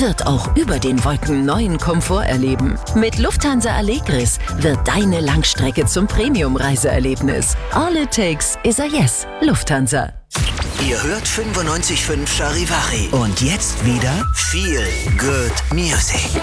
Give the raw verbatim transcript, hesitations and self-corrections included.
wird auch über den Wolken neuen Komfort erleben. Mit Lufthansa Allegris wird deine Langstrecke zum Premium-Reiseerlebnis. All it takes is a yes. Lufthansa. Ihr hört fünfundneunzig Komma fünf Charivari. Und jetzt wieder Feel Good Music.